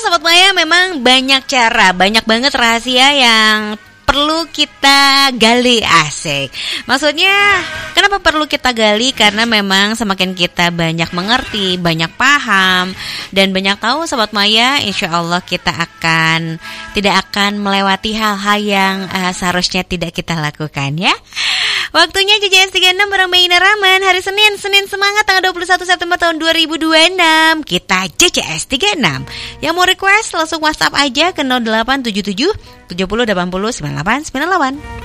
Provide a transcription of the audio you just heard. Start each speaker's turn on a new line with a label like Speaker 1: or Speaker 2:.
Speaker 1: Sobat Maya, memang banyak cara, banyak banget rahasia yang perlu kita gali. Asik. Maksudnya kenapa perlu kita gali? Karena memang semakin kita banyak mengerti, banyak paham, dan banyak tahu Sobat Maya, insya Allah kita tidak akan melewati hal-hal yang seharusnya tidak kita lakukan ya. Waktunya JJS 36 bareng Mbak Ina Rahman. Hari Senin semangat tanggal 21 September tahun 2026. Kita JJS 36. Yang mau request langsung WhatsApp aja ke 0877 70 80 98 98.